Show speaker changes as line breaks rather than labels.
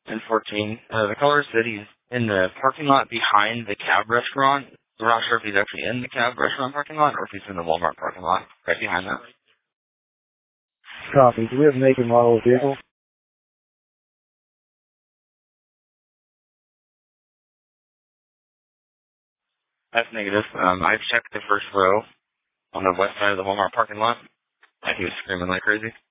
and 14. The caller said he's in the parking lot behind the cab restaurant. We're not sure if he's actually in the cab restaurant parking lot or if he's in the Walmart parking lot right behind that.
Copy. Do we have make and model of vehicle?
That's negative. I've checked the first row on the west side of the Walmart parking lot. He was screaming like crazy.